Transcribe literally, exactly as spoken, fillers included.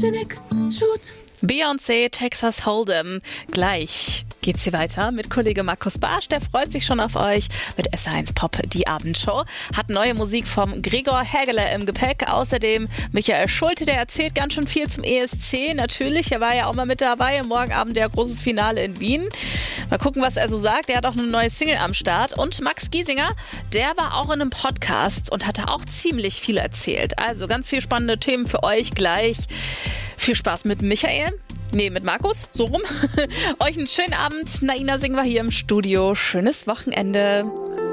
Sputnik, Shoot. Beyoncé, Texas Hold'em. Gleich geht's hier weiter mit Kollege Markus Barsch. Der freut sich schon auf euch mit S eins Pop, die Abendshow. Hat neue Musik vom Gregor Hägeler im Gepäck. Außerdem Michael Schulte, der erzählt ganz schön viel zum E S C. Natürlich, er war ja auch mal mit dabei. Morgen Abend der großes Finale in Wien. Mal gucken, was er so sagt. Er hat auch eine neue Single am Start. Und Max Giesinger, der war auch in einem Podcast und hatte auch ziemlich viel erzählt. Also ganz viel spannende Themen für euch gleich. Viel Spaß mit Michael. Nee, mit Markus, so rum. Euch einen schönen Abend. Naina Singh war hier im Studio. Schönes Wochenende.